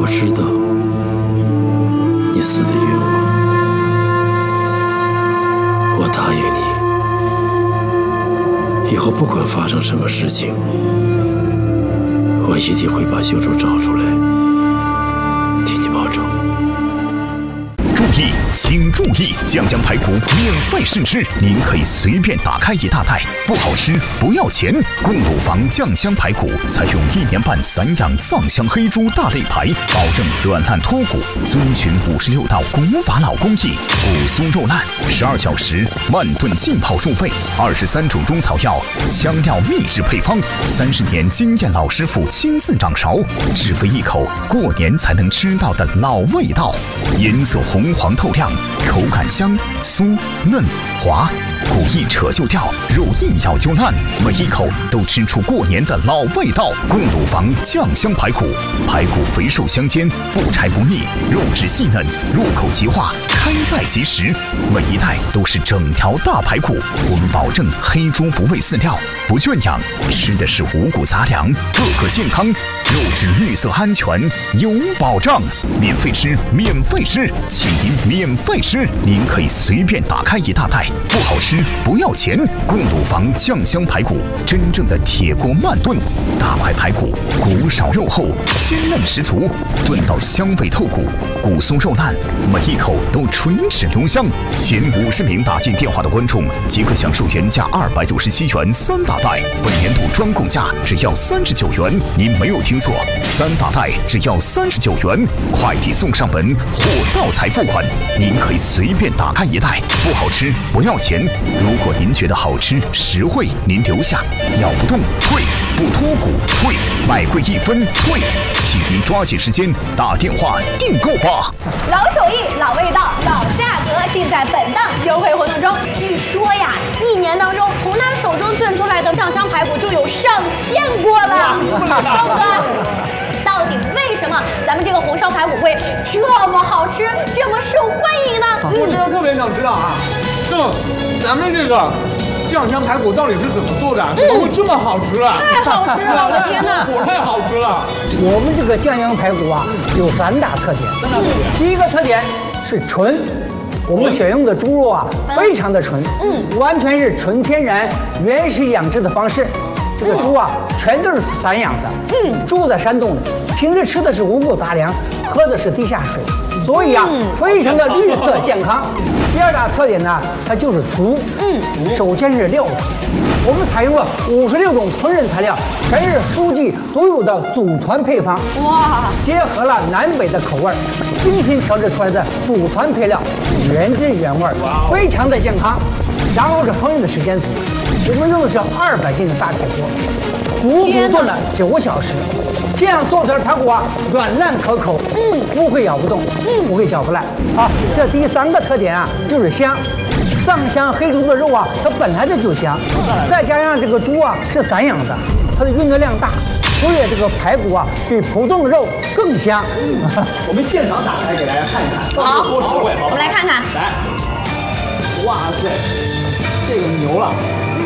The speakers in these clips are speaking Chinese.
我知道你死的冤枉，我答应你，以后不管发生什么事情，我一定会把秀珠找出来，替你报仇。 注意，请注意，酱香排骨免费试吃，您可以随便打开一大袋，不好吃不要钱。贡乳房酱香排骨采用1年半散养藏香黑猪大肋排，保证软烂脱骨，遵循56道古法老工艺，骨酥肉烂，12小时慢炖浸泡入味，23种中草药，香料秘制配方，30年经验老师傅亲自掌勺，只为一口过年才能吃到的老味道。颜色红黄透亮，口感香酥嫩滑，骨一扯就掉，肉一咬就烂，每一口都吃出过年的老味道。贡乳房酱香排骨，排骨肥瘦相间，不柴不腻，肉质细嫩，入口即化，开袋即食，每一袋都是整条大排骨。我们保证黑猪不喂饲料，不圈养，吃的是五谷杂粮，个个健康，肉质绿色安全，有保障。免费吃，免费吃，请您免费吃，您可以随便打开一大袋，不好吃不要钱。贡乳房酱香排骨，真正的铁锅慢炖，大块排骨，骨少肉厚，鲜嫩十足，炖到香味透骨，骨酥肉烂，每一口都唇齿留香。前50名打进电话的观众即可享受原价297元3大袋，本年度专供价只要39元，您没有听错，3大袋只要39元，快递送上门，货到才付款。您可以随便打开一袋，不好吃不要钱。如果您觉得好吃实惠，您留下，咬不动退，不脱骨退，买贵1分退，请您抓紧时间打电话订购吧。 老手艺、老味道、老价格，尽在本档优惠活动中。据说呀，1年当中从他手中炖出来的酱香排骨就有上千锅了，对不对？到底为什么咱们这个红烧排骨会这么好吃，这么受欢迎呢？ 我真的特别想知道啊，咱们这个酱香排骨到底是怎么做的？怎么会这么好吃啊？ 太好吃了，我的天哪！ 太好吃了！ 我们这个酱香排骨啊，有3大特点。第一个特点是纯。我们选用的猪肉啊，非常的纯，完全是纯天然、原始养殖的方式。这个猪啊，全都是散养的，住在山洞里，平时吃的是五谷杂粮，喝的是地下水，所以啊，非常的绿色健康。第2大特点呢，它就是足，首先是料子，我们采用了56种烹饪材料，全是苏记独有的组团配方，哇，结合了南北的口味，精心调制出来的组团配料，原汁原味，非常的健康。然后是烹饪的时间，我们用的是200斤的大铁锅，足足炖了9小时，这样做出来的排骨啊，软烂可口，不会咬不动，不会搅不烂。好，这第3个特点啊，就是香。藏香黑猪的肉啊，它本来就香，再加上这个猪啊是散养的，它的运动量大，所以这个排骨啊比普通的肉更香。 我们现场打开给大家看一看， 好， 多实惠，好吧？ 我们来看看， 来，哇塞，这个牛了，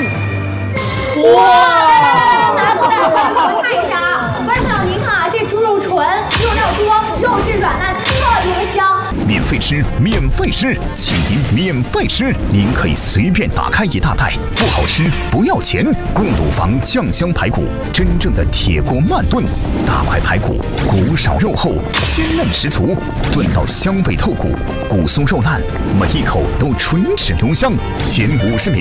哇，拿过来，我们看一下啊，观众朋友您看啊，这猪肉纯，肉料多，肉质软烂，特别香。 免费吃，免费吃，请您免费吃，您可以随便打开一大袋，不好吃不要钱。贡乳房酱香排骨，真正的铁锅慢炖，大块排骨，骨少肉厚，鲜嫩十足，炖到香味透骨，骨酥肉烂，每一口都唇齿留香。前50名